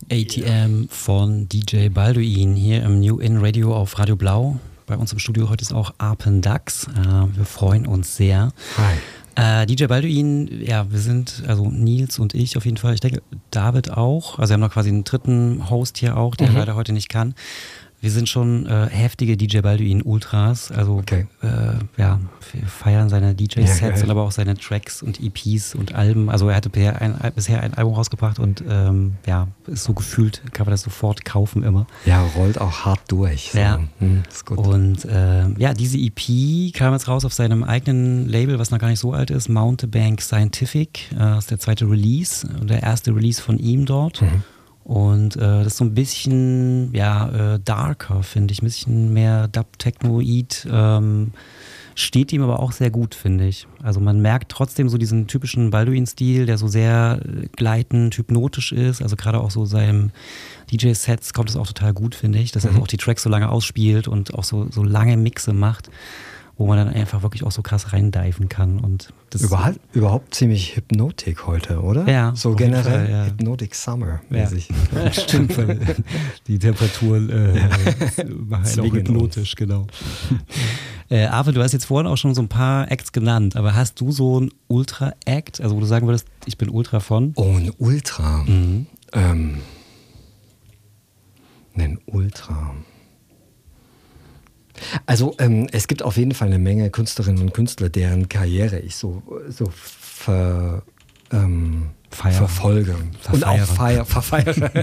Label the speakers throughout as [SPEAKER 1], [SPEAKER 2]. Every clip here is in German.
[SPEAKER 1] ATM von DJ Balduin hier im New In Radio auf Radio Blau. Bei uns im Studio heute ist auch Arpendax. Wir freuen uns sehr.
[SPEAKER 2] Hi.
[SPEAKER 1] DJ Balduin, ja, wir sind, also Nils und ich auf jeden Fall, ich denke David auch. Also wir haben noch quasi einen dritten Host hier auch, der leider heute nicht kann. Wir sind schon heftige DJ Balduin Ultras, also wir feiern seine DJ-Sets und aber auch seine Tracks und EPs und Alben. Also er hatte bisher ein Album rausgebracht und ist so gefühlt, kann man das sofort kaufen immer.
[SPEAKER 2] Ja, rollt auch hart durch. So.
[SPEAKER 1] Ja,
[SPEAKER 2] ist gut.
[SPEAKER 1] Und diese EP kam jetzt raus auf seinem eigenen Label, was noch gar nicht so alt ist, Mountebank Scientific. Das ist der zweite Release und der erste Release von ihm dort. Und das ist so ein bisschen darker, finde ich, ein bisschen mehr Dub-Technoid, steht ihm aber auch sehr gut, finde ich. Also man merkt trotzdem so diesen typischen Balduin-Stil, der so sehr gleitend, hypnotisch ist, also gerade auch so seinem DJ-Sets kommt es auch total gut, finde ich, dass er auch die Tracks so lange ausspielt und auch so lange Mixe macht, wo man dann einfach wirklich auch so krass reindiven kann. Und das
[SPEAKER 2] überhaupt ziemlich Hypnotik heute, oder?
[SPEAKER 1] Ja.
[SPEAKER 2] So generell Hypnotic Summer mäßig.
[SPEAKER 1] Ja. Stimmt, weil die Temperaturen machen auch hypnotisch, genau. Arve, du hast jetzt vorhin auch schon so ein paar Acts genannt, aber hast du so ein Ultra-Act, also wo du sagen würdest, ich bin Ultra von?
[SPEAKER 2] Oh, ein Ultra. Ein Ultra. Also es gibt auf jeden Fall eine Menge Künstlerinnen und Künstler, deren Karriere ich so verfolge und auch verfeiere.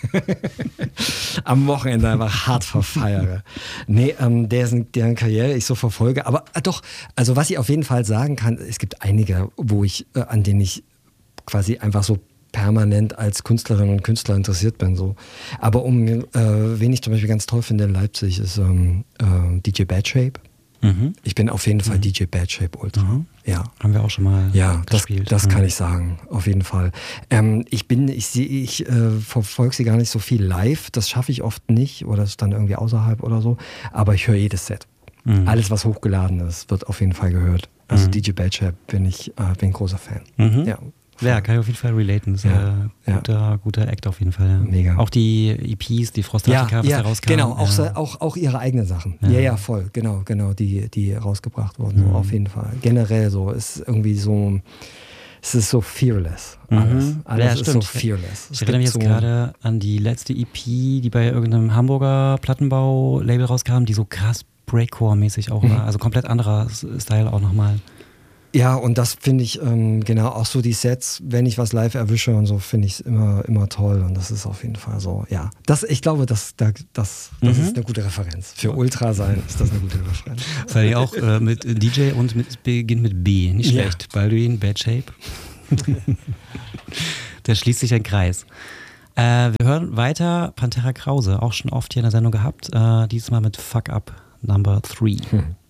[SPEAKER 2] Am Wochenende einfach hart verfeiere. Nee, deren Karriere ich so verfolge. Aber doch, also was ich auf jeden Fall sagen kann, es gibt einige, an denen ich quasi einfach so permanent als Künstlerin und Künstler interessiert bin. So. Aber wen ich zum Beispiel ganz toll finde in Leipzig, ist DJ Bad Shape. Ich bin auf jeden Fall DJ Bad Shape Ultra. Ja.
[SPEAKER 1] Haben wir auch schon mal gespielt.
[SPEAKER 2] Das kann ich sagen, auf jeden Fall. Ich verfolge sie gar nicht so viel live, das schaffe ich oft nicht oder ist dann irgendwie außerhalb oder so, aber ich höre jedes Set. Alles, was hochgeladen ist, wird auf jeden Fall gehört. Also DJ Bad Shape bin ein großer Fan. Ja.
[SPEAKER 1] Ja, kann ich auf jeden Fall relaten. Das ist ein guter Act auf jeden Fall. Ja.
[SPEAKER 2] Mega.
[SPEAKER 1] Auch die EPs, die Frostatica, was da rauskam.
[SPEAKER 2] Genau, auch ihre eigenen Sachen. Ja, voll, genau, die rausgebracht wurden, so auf jeden Fall. Generell so, ist irgendwie so, es ist so fearless. Alles ist so fearless.
[SPEAKER 1] Ich erinnere mich jetzt gerade an die letzte EP, die bei irgendeinem Hamburger Plattenbau-Label rauskam, die so krass Breakcore-mäßig auch war. Also komplett anderer Style auch nochmal.
[SPEAKER 2] Ja, und das finde ich, auch so die Sets, wenn ich was live erwische und so, finde ich es immer toll und das ist auf jeden Fall so, ja. Ich glaube, das ist eine gute Referenz. Für Ultra sein ist das eine gute Referenz.
[SPEAKER 1] Seid ihr auch mit DJ und beginnt mit B, nicht schlecht. Ja. Balduin, Bad Shape. Da schließt sich ein Kreis. Wir hören weiter Pantera Krause, auch schon oft hier in der Sendung gehabt, diesmal mit Fuck Up Number 3.